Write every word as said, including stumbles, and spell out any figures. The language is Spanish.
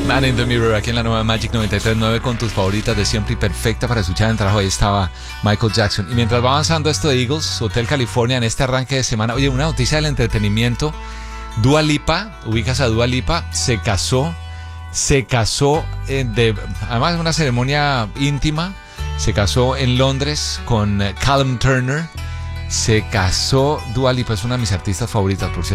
Man in the Mirror, aquí en la nueva Magic noventa y tres punto nueve con tus favoritas de siempre y perfecta para escuchar en el trabajo. Ahí estaba Michael Jackson. Y mientras va avanzando esto de Eagles, Hotel California, en este arranque de semana, oye, una noticia del entretenimiento. Dua Lipa, ubicas a Dua Lipa, se casó, se casó, eh, de, además de una ceremonia íntima, se casó en Londres con Callum Turner. Se casó, Dua Lipa es una de mis artistas favoritas, por cierto.